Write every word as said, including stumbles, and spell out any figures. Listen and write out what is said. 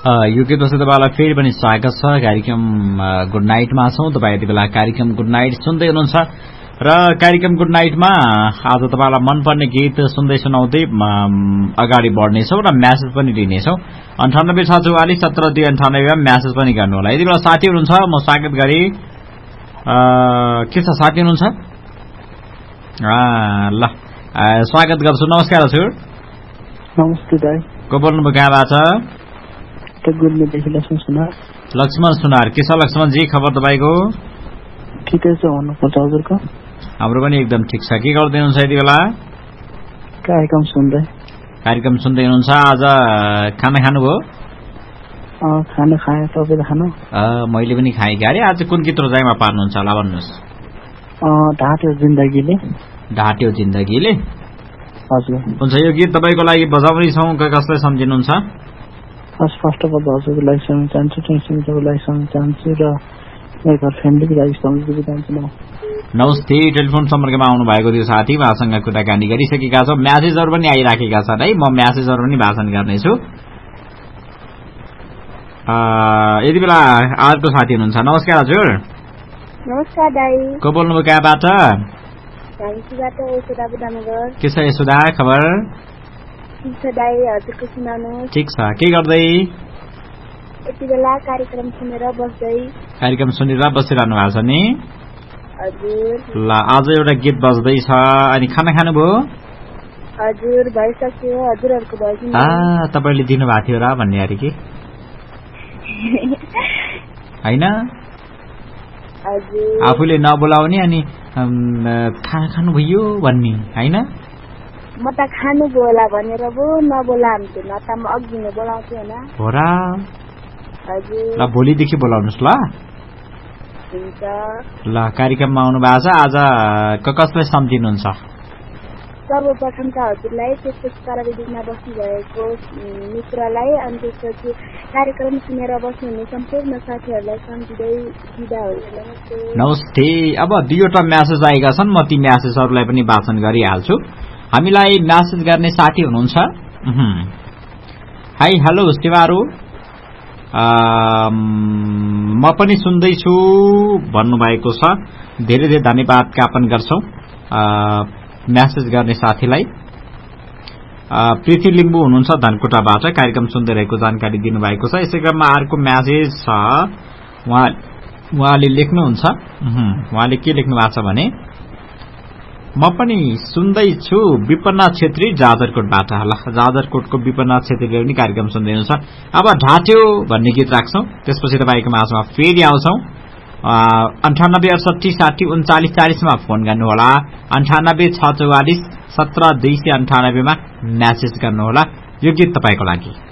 यो गीतपछि तपाईँलाई फेरि पनि स्वागत छ कार्यक्रम गुड नाइटमा छौँ। तपाईँ यति बेला कार्यक्रम गुड नाइट सुन्दै हुनुहुन्छ र कार्यक्रम गुड नाइटमा आज तपाईँलाई मनपर्ने गीत सुन्दै सुनाउँदै अगाडि बढ्नेछौँ र म्यासेज पनि लिनेछौँ। अन्ठानब्बे छ चौवालिस सत्र दुई अन्ठानब्बेमा म्यासेज पनि गर्नु होला। यति बेला साथी हुनुहुन्छ म स्वागत गरेँ। के छ साथी हुनुहुन्छ? ल स्वागत गर्छु। नमस्कार हजुर। नमस्ते दाइ। को बोल्नुभयो कहाँबाट? लक्ष्मण सुनार। लक्ष्मण सुनार। के छ लक्ष्मणजी खबर तपाईँको? ठिकै छ भन्नुपर्छ हजुरको? हाम्रो पनि एकदम ठिक छ। के गर्दै हुनुहुन्छ यति बेला? कार्यक्रम सुन्दै। कार्यक्रम सुन्दै हुनुहुन्छ। आज खाना खानुभयो? खाना खाएँ। तपाईँले खानु? मैले पनि खाएँ। अरे आज कुन गीत रोजाइमा पार्नुहुन्छ होला भन्नुहोस्? ढाट्यो जिन्दगीले। ढाट्यो जिन्दगीले। हजुर हुन्छ यो गीत तपाईँको लागि बजाउने छौँ। कसलाई सम्झिनुहुन्छ? फर्स्ट अफ अल हजुरको लागि सम्झिन चाहन्छु, टेन्सनको लागि सम्झिन चाहन्छु र मेरो घर फ्यामिलीको लागि सम्झिन चाहन्छु। नमस्ते। टेलिफोन सम्पर्कमा आउनु भएको थियो साथी, उहाँसँग कुराकानी गरिसकेका छौँ। म्यासेजहरू पनि आइराखेका छन् है, म म्यासेजहरू पनि भाषण गर्नेछु। यति बेला अर्को साथी हुनुहुन्छ। नमस्कार हजुर। नमस्कार दाइ। को बोल्नुभयो कहाँबाट? के छ यशोदा खबर? ठिक छ दाइ, हजुरको सुनाउनुहोस्। ठिक छ। के गर्दै? यति बेला कार्यक्रम सुनेर बस्दै। कार्यक्रम सुनेर बसिरहनु भएको छ नि? हजुर। ल आज एउटा गीत बज्दैछ। अनि खाना खानुभयो? हजुर भइसक्यो। हजुरहरूको भयो कि? तपाईँले दिनुभएको थियो र भन्ने अरे कि होइन? आफूले नबोलाउने अनि खाना खानुभयो भन्ने होइन? म त खानु बोला भनेर पो नबोलाउँछु, न त म अघि नै बोलाउँछु होइन। हो र? हजुर। ल भोलिदेखि बोलाउनुहोस् ल। हुन्छ। ल कार्यक्रममा आउनु भएको छ। आज कसलाई सम्झिनुहुन्छ? सर्वप्रथम त हजुरलाई, त्यसपछि प्राविधिकमा बस्नु भएको मित्रलाई, अनि त्यसपछि कार्यक्रम सुनेर बस्नुहुने सम्पूर्ण साथीहरूलाई सम्झिँदै बिदा हुन्छु। नमस्ते। अब दुईवटा म्यासेज आएका छन्, म ती म्यासेजहरूलाई पनि वाचन गरिहाल्छु। हामीलाई म्यासेज गर्ने साथी हुनुहुन्छ। हाई हेलो सेवारो, म पनि सुन्दैछु भन्नुभएको छ। धेरै धेरै धन्यवाद ज्ञापन गर्छौँ म्यासेज गर्ने साथीलाई। प्रीति लिम्बू हुनुहुन्छ धनकुटाबाट, कार्यक्रम सुन्दै रहेको जानकारी दिनुभएको छ। यसै क्रममा अर्को म्यासेज छ। उहाँ उहाँले लेख्नुहुन्छ, उहाँले के लेख्नु भएको छ भने म पनि सुन्दैछु विपन्ना छेत्री जाजरकोटबाट। ल जाजरकोटको विपन्ना छेत्रीले पनि कार्यक्रम सुन्दै हुनुहुन्छ। अब ढाट्यो भन्ने गीत राख्छौँ, त्यसपछि तपाईँको माझमा फेरि आउँछौँ। अन्ठानब्बे अडसठी साठी उन्चालिस चालिसमा फोन गर्नुहोला। अन्ठानब्बे छ चौवालिस सत्र दुई सय अन्ठानब्बेमा म्यासेज गर्नुहोला। यो गीत तपाईँको लागि।